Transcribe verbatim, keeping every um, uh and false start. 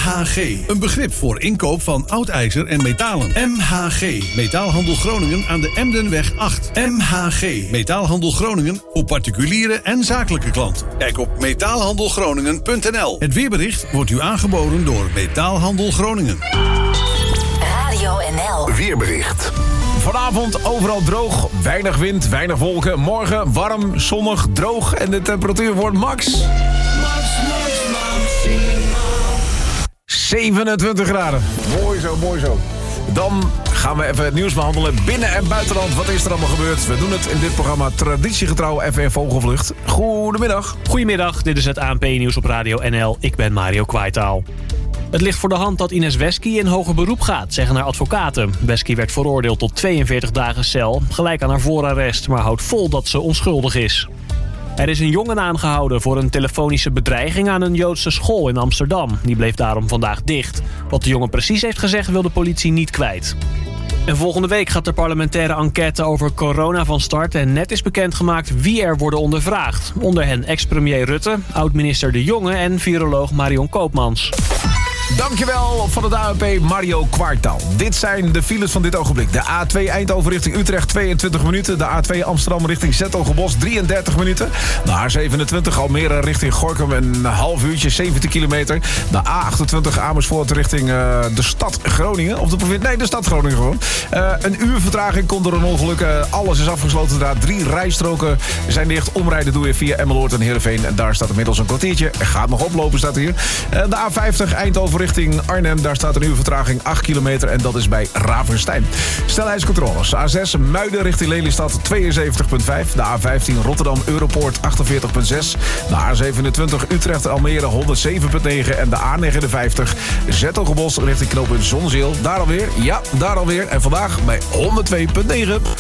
H G, een begrip voor inkoop van oud ijzer en metalen. M H G, Metaalhandel Groningen aan de Emdenweg acht. M H G, Metaalhandel Groningen voor particuliere en zakelijke klanten. Kijk op metaalhandelgroningen punt n l. Het weerbericht wordt u aangeboden door Metaalhandel Groningen. Radio N L. Weerbericht. Vanavond overal droog, weinig wind, weinig wolken. Morgen warm, zonnig, droog en de temperatuur wordt max zevenentwintig graden. Mooi zo, mooi zo. Dan gaan we even het nieuws behandelen. Binnen- en buitenland, wat is er allemaal gebeurd? We doen het in dit programma traditiegetrouw F N Vogelvlucht. Goedemiddag. Goedemiddag, dit is het A N P-nieuws op Radio N L. Ik ben Mario Kwaitaal. Het ligt voor de hand dat Ines Wesky in hoger beroep gaat, zeggen haar advocaten. Wesky werd veroordeeld tot tweeënveertig dagen cel, gelijk aan haar voorarrest, maar houdt vol dat ze onschuldig is. Er is een jongen aangehouden voor een telefonische bedreiging aan een Joodse school in Amsterdam. Die bleef daarom vandaag dicht. Wat de jongen precies heeft gezegd wil de politie niet kwijt. En volgende week gaat de parlementaire enquête over corona van start en net is bekendgemaakt wie er worden ondervraagd. Onder hen ex-premier Rutte, oud-minister De Jonge en viroloog Marion Koopmans. Dankjewel van het A N P Mario Kwartaal. Dit zijn de files van dit ogenblik. De A twee Eindhoven richting Utrecht tweeëntwintig minuten. De A twee Amsterdam richting 's-Hertogenbosch drieëndertig minuten. De A zevenentwintig Almere richting Gorinchem een half uurtje, zeventig kilometer. De A achtentwintig Amersfoort richting uh, de stad Groningen. Of de provincie, nee, de stad Groningen gewoon. Uh, een uur vertraging komt door een ongeluk. Uh, alles is afgesloten. Daar drie rijstroken zijn dicht. Omrijden doe je via Emmeloord en Heerenveen. En daar staat inmiddels een kwartiertje. Er gaat nog oplopen, staat hier. Uh, de A vijftig Eindhoven richting Arnhem. Daar staat een uur vertraging acht kilometer en dat is bij Ravenstein. Snelheidscontroles. A zes Muiden richting Lelystad tweeënzeventig komma vijf. De A vijftien Rotterdam Europoort achtenveertig komma zes. De A zevenentwintig Utrecht Almere honderdzeven komma negen. En de A negenenvijftig Zetogenbos richting knooppunt Zonzeel. Daar alweer, ja, daar alweer. En vandaag bij honderdtwee komma negen.